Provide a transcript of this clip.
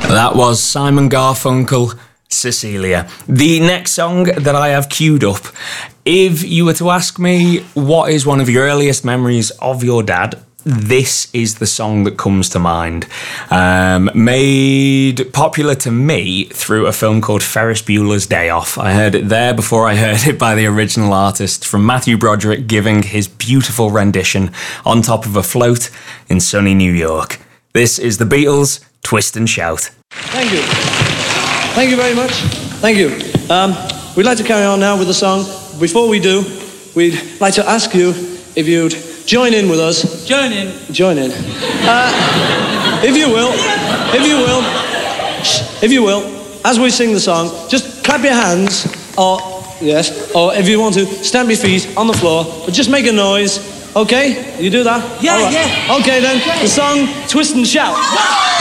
That was Simon Garfunkel, Cecilia. The next song that I have queued up, if you were to ask me what is one of your earliest memories of your dad, this is the song that comes to mind. Made popular to me through a film called Ferris Bueller's Day Off. I heard it there before I heard it by the original artist, from Matthew Broderick giving his beautiful rendition on top of a float in sunny New York. This is the Beatles, Twist and Shout. Thank you. Thank you very much. Thank you. We'd like to carry on now with the song. Before we do, we'd like to ask you if you'd join in with us. Join in. Join in. If you will, as we sing the song, just clap your hands, or if you want to, stamp your feet on the floor, but just make a noise, okay? You do that? Yeah, right. yeah. Okay then, the song, Twist and Shout.